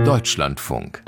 Deutschlandfunk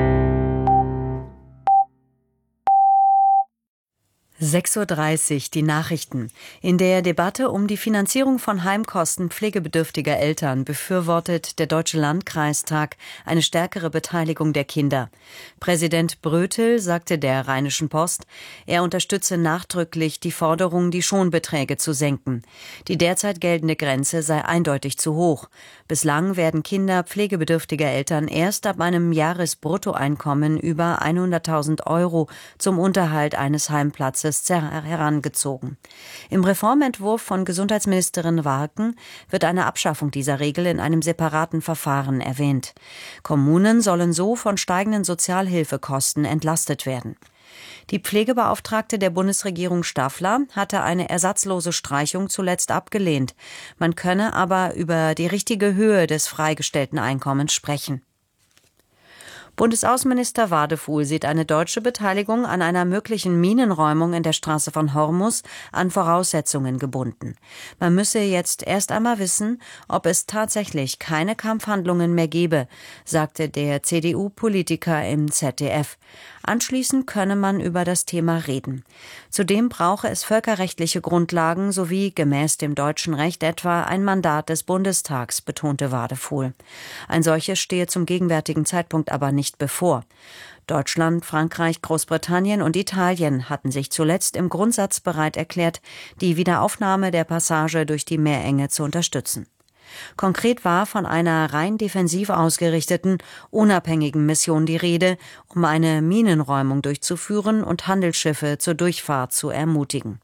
6:30 Uhr, die Nachrichten. In der Debatte um die Finanzierung von Heimkosten pflegebedürftiger Eltern befürwortet der Deutsche Landkreistag eine stärkere Beteiligung der Kinder. Präsident Brötel sagte der Rheinischen Post, er unterstütze nachdrücklich die Forderung, die Schonbeträge zu senken. Die derzeit geltende Grenze sei eindeutig zu hoch. Bislang werden Kinder pflegebedürftiger Eltern erst ab einem Jahresbruttoeinkommen über 100.000 € zum Unterhalt eines Heimplatzes herangezogen. Im Reformentwurf von Gesundheitsministerin Warken wird eine Abschaffung dieser Regel in einem separaten Verfahren erwähnt. Kommunen sollen so von steigenden Sozialhilfekosten entlastet werden. Die Pflegebeauftragte der Bundesregierung Staffler hatte eine ersatzlose Streichung zuletzt abgelehnt. Man könne aber über die richtige Höhe des freigestellten Einkommens sprechen. Bundesaußenminister Wadefuhl sieht eine deutsche Beteiligung an einer möglichen Minenräumung in der Straße von Hormuz an Voraussetzungen gebunden. Man müsse jetzt erst einmal wissen, ob es tatsächlich keine Kampfhandlungen mehr gebe, sagte der CDU-Politiker im ZDF. Anschließend könne man über das Thema reden. Zudem brauche es völkerrechtliche Grundlagen sowie gemäß dem deutschen Recht etwa ein Mandat des Bundestags, betonte Wadefuhl. Ein solches stehe zum gegenwärtigen Zeitpunkt aber nicht bevor. Deutschland, Frankreich, Großbritannien und Italien hatten sich zuletzt im Grundsatz bereit erklärt, die Wiederaufnahme der Passage durch die Meerenge zu unterstützen. Konkret war von einer rein defensiv ausgerichteten, unabhängigen Mission die Rede, um eine Minenräumung durchzuführen und Handelsschiffe zur Durchfahrt zu ermutigen.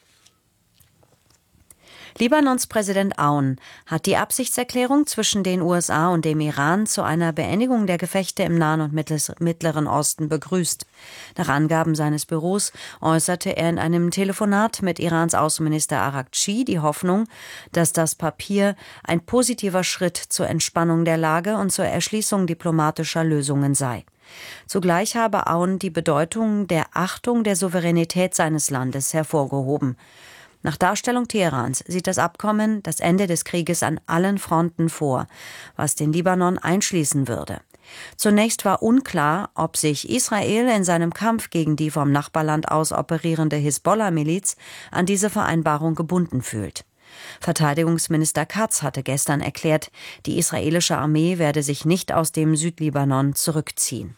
Libanons Präsident Aoun hat die Absichtserklärung zwischen den USA und dem Iran zu einer Beendigung der Gefechte im Nahen und Mittleren Osten begrüßt. Nach Angaben seines Büros äußerte er in einem Telefonat mit Irans Außenminister Araghchi die Hoffnung, dass das Papier ein positiver Schritt zur Entspannung der Lage und zur Erschließung diplomatischer Lösungen sei. Zugleich habe Aoun die Bedeutung der Achtung der Souveränität seines Landes hervorgehoben. Nach Darstellung Teherans sieht das Abkommen das Ende des Krieges an allen Fronten vor, was den Libanon einschließen würde. Zunächst war unklar, ob sich Israel in seinem Kampf gegen die vom Nachbarland aus operierende Hisbollah-Miliz an diese Vereinbarung gebunden fühlt. Verteidigungsminister Katz hatte gestern erklärt, die israelische Armee werde sich nicht aus dem Südlibanon zurückziehen.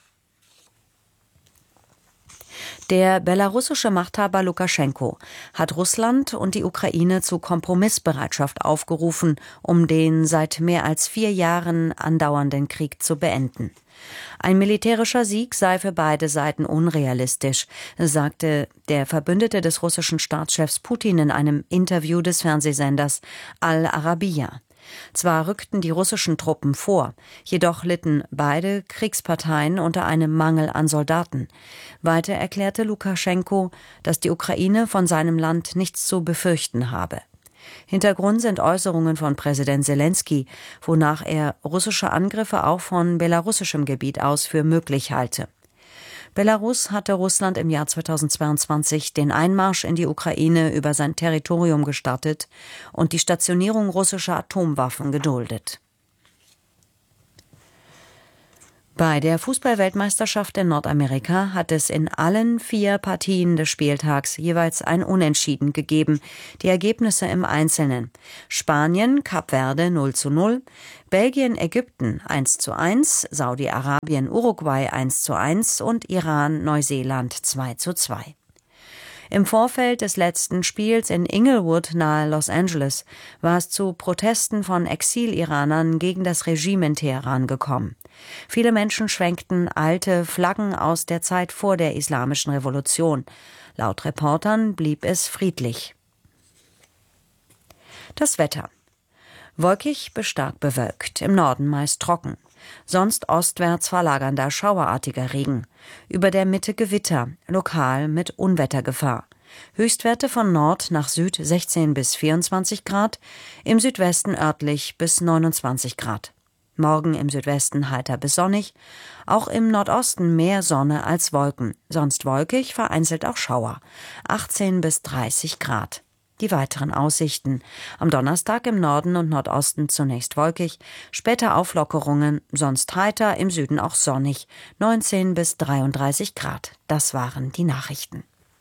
Der belarussische Machthaber Lukaschenko hat Russland und die Ukraine zu Kompromissbereitschaft aufgerufen, um den seit mehr als 4 Jahren andauernden Krieg zu beenden. Ein militärischer Sieg sei für beide Seiten unrealistisch, sagte der Verbündete des russischen Staatschefs Putin in einem Interview des Fernsehsenders Al-Arabiya. Zwar rückten die russischen Truppen vor, jedoch litten beide Kriegsparteien unter einem Mangel an Soldaten. Weiter erklärte Lukaschenko, dass die Ukraine von seinem Land nichts zu befürchten habe. Hintergrund sind Äußerungen von Präsident Selenskyj, wonach er russische Angriffe auch von belarussischem Gebiet aus für möglich halte. Belarus hatte Russland im Jahr 2022 den Einmarsch in die Ukraine über sein Territorium gestartet und die Stationierung russischer Atomwaffen geduldet. Bei der Fußball-Weltmeisterschaft in Nordamerika hat es in allen 4 Partien des Spieltags jeweils ein Unentschieden gegeben. Die Ergebnisse im Einzelnen: Spanien, Kap Verde 0:0, Belgien, Ägypten 1:1, Saudi-Arabien, Uruguay 1:1 und Iran, Neuseeland 2:2. Im Vorfeld des letzten Spiels in Inglewood nahe Los Angeles war es zu Protesten von Exil-Iranern gegen das Regime in Teheran gekommen. Viele Menschen schwenkten alte Flaggen aus der Zeit vor der Islamischen Revolution. Laut Reportern blieb es friedlich. Das Wetter: wolkig bis stark bewölkt, im Norden meist trocken. Sonst ostwärts verlagernder schauerartiger Regen. Über der Mitte Gewitter, lokal mit Unwettergefahr. Höchstwerte von Nord nach Süd 16 bis 24 Grad, im Südwesten örtlich bis 29 Grad. Morgen im Südwesten heiter bis sonnig, auch im Nordosten mehr Sonne als Wolken, sonst wolkig, vereinzelt auch Schauer, 18 bis 30 Grad. Die weiteren Aussichten. Am Donnerstag im Norden und Nordosten zunächst wolkig, später Auflockerungen, sonst heiter, im Süden auch sonnig, 19 bis 33 Grad. Das waren die Nachrichten.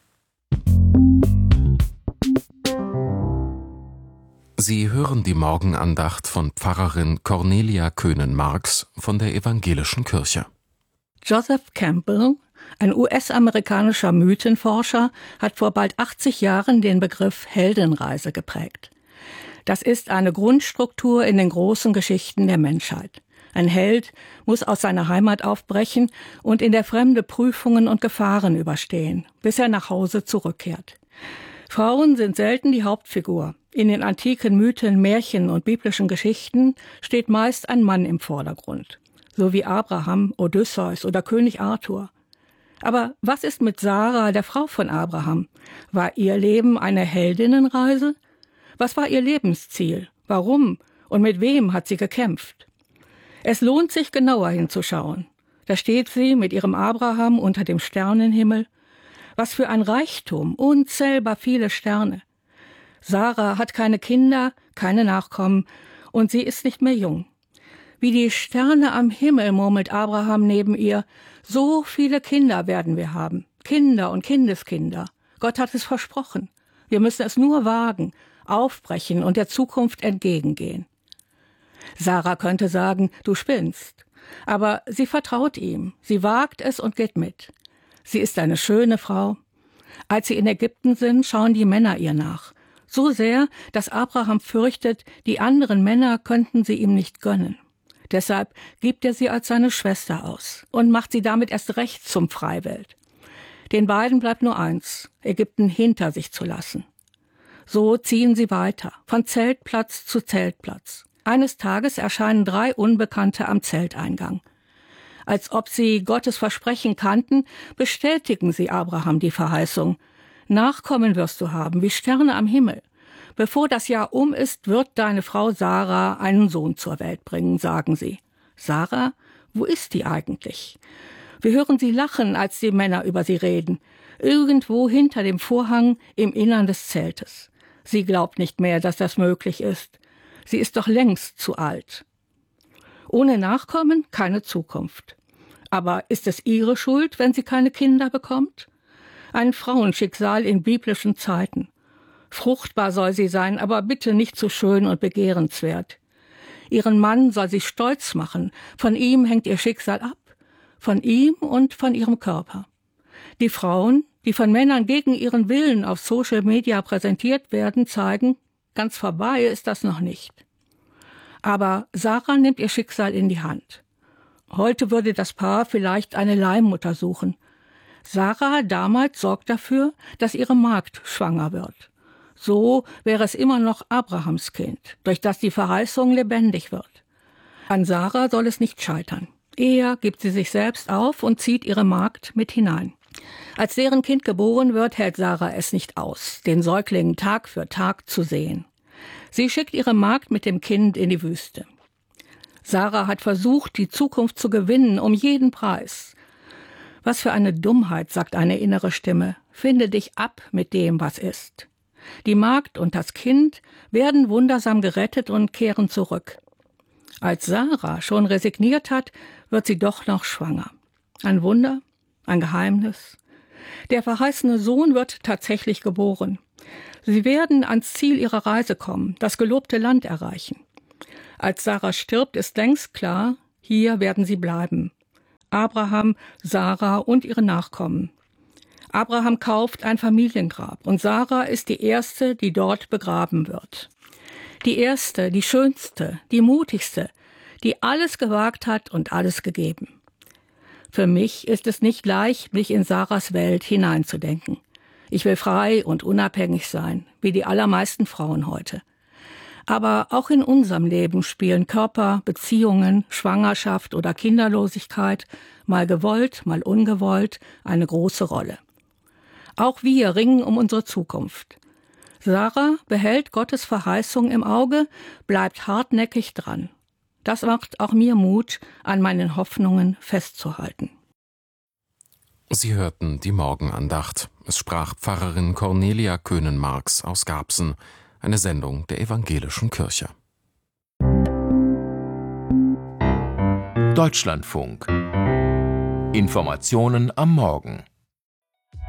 Sie hören die Morgenandacht von Pfarrerin Cornelia Köhnen-Marx von der Evangelischen Kirche. Joseph Campbell, ein US-amerikanischer Mythenforscher, hat vor bald 80 Jahren den Begriff Heldenreise geprägt. Das ist eine Grundstruktur in den großen Geschichten der Menschheit. Ein Held muss aus seiner Heimat aufbrechen und in der Fremde Prüfungen und Gefahren überstehen, bis er nach Hause zurückkehrt. Frauen sind selten die Hauptfigur. In den antiken Mythen, Märchen und biblischen Geschichten steht meist ein Mann im Vordergrund, so wie Abraham, Odysseus oder König Arthur. Aber was ist mit Sarah, der Frau von Abraham? War ihr Leben eine Heldinnenreise? Was war ihr Lebensziel? Warum und mit wem hat sie gekämpft? Es lohnt sich, genauer hinzuschauen. Da steht sie mit ihrem Abraham unter dem Sternenhimmel. Was für ein Reichtum, unzählbar viele Sterne. Sarah hat keine Kinder, keine Nachkommen und sie ist nicht mehr jung. Wie die Sterne am Himmel, murmelt Abraham neben ihr, so viele Kinder werden wir haben. Kinder und Kindeskinder. Gott hat es versprochen. Wir müssen es nur wagen, aufbrechen und der Zukunft entgegengehen. Sarah könnte sagen, du spinnst. Aber sie vertraut ihm. Sie wagt es und geht mit. Sie ist eine schöne Frau. Als sie in Ägypten sind, schauen die Männer ihr nach. So sehr, dass Abraham fürchtet, die anderen Männer könnten sie ihm nicht gönnen. Deshalb gibt er sie als seine Schwester aus und macht sie damit erst recht zum Freiwild. Den beiden bleibt nur eins, Ägypten hinter sich zu lassen. So ziehen sie weiter, von Zeltplatz zu Zeltplatz. Eines Tages erscheinen 3 Unbekannte am Zelteingang. Als ob sie Gottes Versprechen kannten, bestätigen sie Abraham die Verheißung. Nachkommen wirst du haben, wie Sterne am Himmel. Bevor das Jahr um ist, wird deine Frau Sarah einen Sohn zur Welt bringen, sagen sie. Sarah, wo ist die eigentlich? Wir hören sie lachen, als die Männer über sie reden. Irgendwo hinter dem Vorhang im Innern des Zeltes. Sie glaubt nicht mehr, dass das möglich ist. Sie ist doch längst zu alt. Ohne Nachkommen keine Zukunft. Aber ist es ihre Schuld, wenn sie keine Kinder bekommt? Ein Frauenschicksal in biblischen Zeiten. Fruchtbar soll sie sein, aber bitte nicht zu schön und begehrenswert. Ihren Mann soll sie stolz machen. Von ihm hängt ihr Schicksal ab. Von ihm und von ihrem Körper. Die Frauen, die von Männern gegen ihren Willen auf Social Media präsentiert werden, zeigen, ganz vorbei ist das noch nicht. Aber Sarah nimmt ihr Schicksal in die Hand. Heute würde das Paar vielleicht eine Leihmutter suchen. Sarah damals sorgt dafür, dass ihre Magd schwanger wird. So wäre es immer noch Abrahams Kind, durch das die Verheißung lebendig wird. An Sarah soll es nicht scheitern. Eher gibt sie sich selbst auf und zieht ihre Magd mit hinein. Als deren Kind geboren wird, hält Sarah es nicht aus, den Säugling Tag für Tag zu sehen. Sie schickt ihre Magd mit dem Kind in die Wüste. Sarah hat versucht, die Zukunft zu gewinnen, um jeden Preis. Was für eine Dummheit, sagt eine innere Stimme. Finde dich ab mit dem, was ist. Die Magd und das Kind werden wundersam gerettet und kehren zurück. Als Sarah schon resigniert hat, wird sie doch noch schwanger. Ein Wunder, ein Geheimnis. Der verheißene Sohn wird tatsächlich geboren. Sie werden ans Ziel ihrer Reise kommen, das gelobte Land erreichen. Als Sarah stirbt, ist längst klar, hier werden sie bleiben. Abraham, Sarah und ihre Nachkommen. Abraham kauft ein Familiengrab und Sarah ist die erste, die dort begraben wird. Die erste, die schönste, die mutigste, die alles gewagt hat und alles gegeben. Für mich ist es nicht leicht, mich in Sarahs Welt hineinzudenken. Ich will frei und unabhängig sein, wie die allermeisten Frauen heute. Aber auch in unserem Leben spielen Körper, Beziehungen, Schwangerschaft oder Kinderlosigkeit, mal gewollt, mal ungewollt, eine große Rolle. Auch wir ringen um unsere Zukunft. Sarah behält Gottes Verheißung im Auge, bleibt hartnäckig dran. Das macht auch mir Mut, an meinen Hoffnungen festzuhalten. Sie hörten die Morgenandacht. Es sprach Pfarrerin Cornelia Köhnen-Marx aus Garbsen, eine Sendung der Evangelischen Kirche. Deutschlandfunk. Informationen am Morgen.